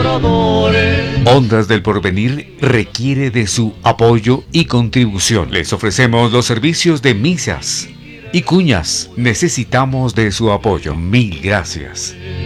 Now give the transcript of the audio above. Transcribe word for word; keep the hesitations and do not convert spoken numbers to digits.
labradores. Ondas del Porvenir requiere de su apoyo y contribución. Les ofrecemos los servicios de misas y cuñas. Necesitamos de su apoyo. Mil gracias.